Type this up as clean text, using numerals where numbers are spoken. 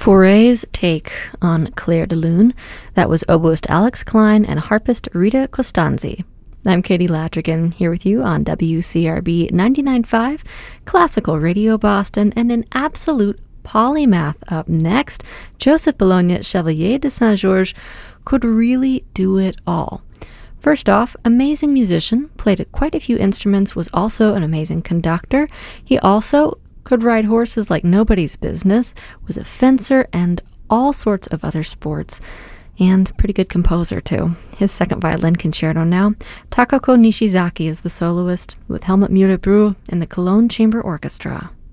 Fauré's take on Clair de Lune. That was oboist Alex Klein and harpist Rita Costanzi. I'm Katie Latrigan, here with you on WCRB 99.5, Classical Radio Boston, and an absolute polymath up next. Joseph Bologna, Chevalier de Saint-Georges, could really do it all. First off, amazing musician, played quite a few instruments, was also an amazing conductor. He also could ride horses like nobody's business, was a fencer, and all sorts of other sports. And pretty good composer, too. His second violin concerto now. Takako Nishizaki is the soloist, with Helmut Muller-Brühl and the Cologne Chamber Orchestra.